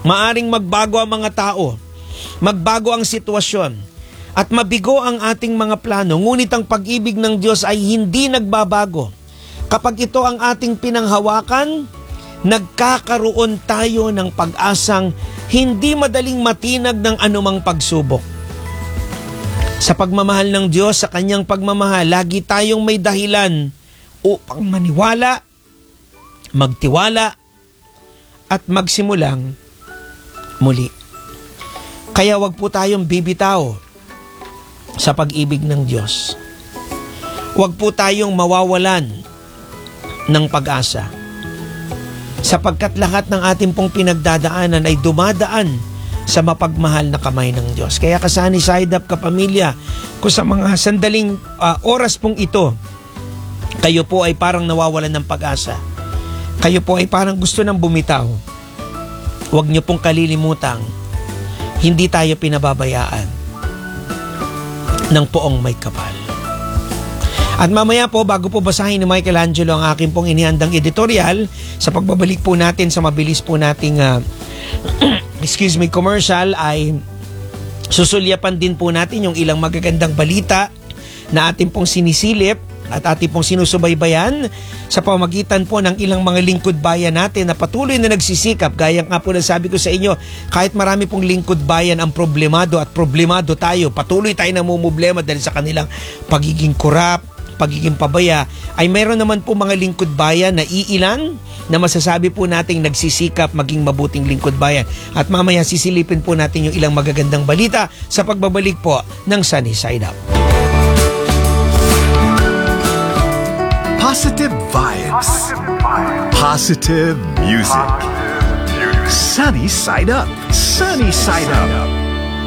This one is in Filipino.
Maaring magbago ang mga tao, magbago ang sitwasyon, at mabigo ang ating mga plano. Ngunit ang pag-ibig ng Diyos ay hindi nagbabago. Kapag ito ang ating pinanghawakan, nagkakaroon tayo ng pag-asang hindi madaling matinag ng anumang pagsubok. Sa pagmamahal ng Diyos, sa Kanyang pagmamahal, lagi tayong may dahilan upang maniwala, magtiwala, at magsimulang muli. Kaya wag po tayong bibitaw sa pag-ibig ng Diyos. Wag po tayong mawawalan ng pag-asa. Sapagkat lahat ng ating pong pinagdadaanan ay dumadaan sa mapagmahal na kamay ng Diyos. Kaya kasani side up kapamilya, kung sa mga sandaling oras pong ito, kayo po ay parang nawawalan ng pag-asa. Kayo po ay parang gusto nang bumitaw. Huwag niyo pong kalilimutang, hindi tayo pinababayaan ng poong may kapal. At mamaya po, bago po basahin ni Michelangelo ang aking pong inihandang editorial, sa pagbabalik po natin sa mabilis po nating commercial, ay susulyapan din po natin yung ilang magagandang balita na ating pong sinisilip at ating pong sinusubaybayan sa pamagitan po ng ilang mga lingkod bayan natin na patuloy na nagsisikap. Gaya nga po na sabi ko sa inyo, kahit marami pong lingkod bayan ang problemado at problemado tayo, patuloy tayo namumblema dahil sa kanilang pagiging korap, pagiging pabaya, ay mayroon naman po mga lingkod bayan na iilan na masasabi po nating nagsisikap maging mabuting lingkod bayan. At mamaya sisilipin po natin yung ilang magagandang balita sa pagbabalik po ng Sunny Side Up. Positive vibes. Positive music. Sunny Side Up. Sunny Side Up.